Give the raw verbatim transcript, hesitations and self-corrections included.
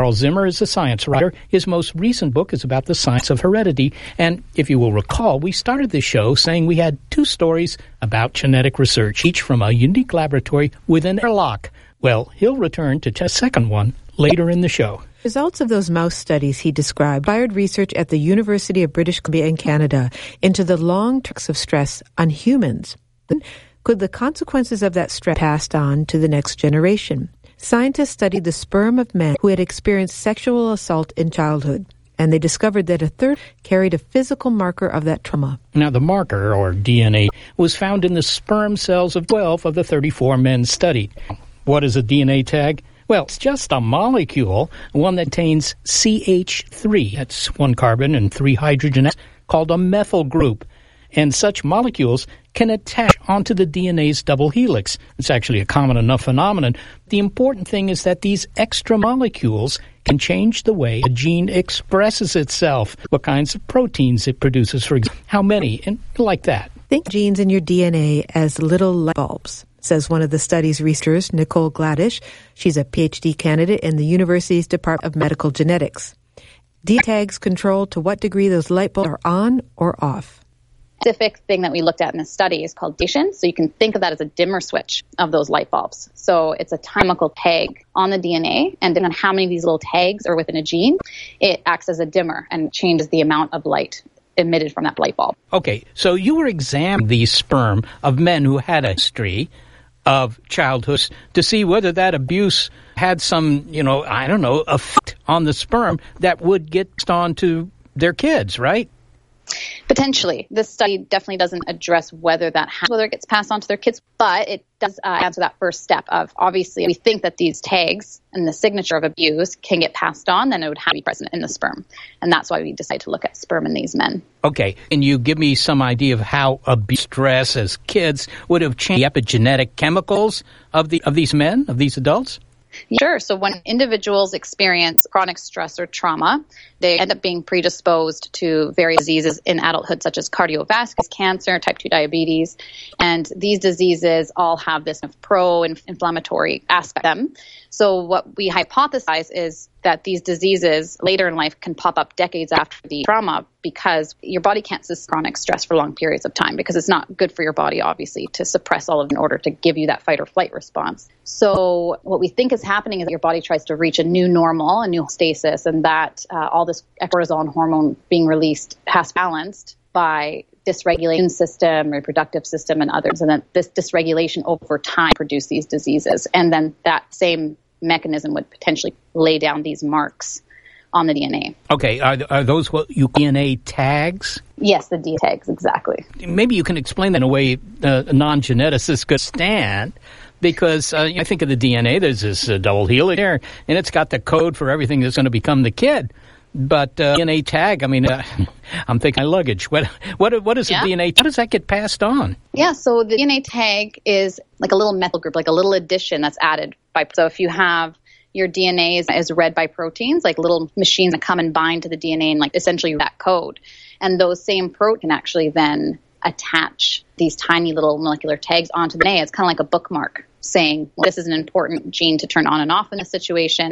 Carl Zimmer is a science writer. His most recent book is about the science of heredity. And if you will recall, we started the show saying we had two stories about genetic research, each from a unique laboratory with an airlock. Well, he'll return to test the second one later in the show. Results of those mouse studies he described inspired research at the University of British Columbia in Canada into the long terms of stress on humans. Could the consequences of that stress be passed on to the next generation? Scientists studied the sperm of men who had experienced sexual assault in childhood, and they discovered that a third carried a physical marker of that trauma. Now, the marker, or D N A, was found in the sperm cells of twelve of the thirty-four men studied. What is a D N A tag? Well, it's just a molecule, one that contains C H three, that's one carbon and three hydrogen atoms, called a methyl group. And such molecules can attach onto the D N A's double helix. It's actually a common enough phenomenon. The important thing is that these extra molecules can change the way a gene expresses itself, what kinds of proteins it produces, for example, how many, and like that. Think of genes in your D N A as little light bulbs, says one of the study's researchers, Nicole Gladish. She's a P H D candidate in the university's Department of Medical Genetics. D N A tags control to what degree those light bulbs are on or off. Specific thing that we looked at in the study is called dimmation. So you can think of that as a dimmer switch of those light bulbs. So it's a chemical tag on the D N A, and depending on how many of these little tags are within a gene, it acts as a dimmer and changes the amount of light emitted from that light bulb. Okay, so you were examining the sperm of men who had a history of childhood to see whether that abuse had some, you know, I don't know, effect on the sperm that would get on to their kids, right? Potentially. This study definitely doesn't address whether that happens, whether it gets passed on to their kids, but it does uh, answer that first step of, obviously, we think that these tags and the signature of abuse can get passed on, then it would have to be present in the sperm. And that's why we decided to look at sperm in these men. Okay. Can you give me some idea of how abuse stress as kids would have changed the epigenetic chemicals of the of these men, of these adults? Sure. So when individuals experience chronic stress or trauma, they end up being predisposed to various diseases in adulthood, such as cardiovascular, cancer, type two diabetes. And these diseases all have this pro-inflammatory aspect to them. So what we hypothesize is that these diseases later in life can pop up decades after the trauma because your body can't sustain chronic stress for long periods of time because it's not good for your body, obviously, to suppress all of it in order to give you that fight or flight response. So what we think is happening is that your body tries to reach a new normal, a new stasis, and that uh, all this cortisol hormone being released has balanced by dysregulation system, reproductive system, and others. And then this dysregulation over time produce these diseases. And then that same mechanism would potentially lay down these marks on the D N A. Okay, are, are those what you D N A tags? Yes, the D N A tags, exactly. Maybe you can explain that in a way uh, a non-geneticist could stand, because uh, I think of the D N A, there's this uh, double helix there, and it's got the code for everything that's going to become the kid. But uh, D N A tag, I mean, uh, I'm thinking my luggage. What what what is a yeah. D N A? How does that get passed on? Yeah, so the D N A tag is like a little methyl group, like a little addition that's added by. So if you have your D N A is, is read by proteins, like little machines that come and bind to the D N A and like essentially that code, and those same proteins can actually then attach these tiny little molecular tags onto the D N A. It's kind of like a bookmark saying, well, this is an important gene to turn on and off in this situation.